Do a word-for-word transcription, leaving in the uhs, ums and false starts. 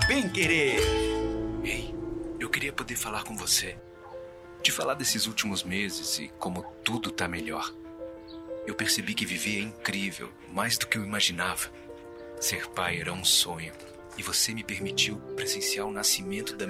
bem-querer. Ei, eu queria poder falar com você. Te falar desses últimos meses e como tudo tá melhor. Eu percebi que viver é incrível, mais do que eu imaginava. Ser pai era um sonho. E você me permitiu presenciar o nascimento da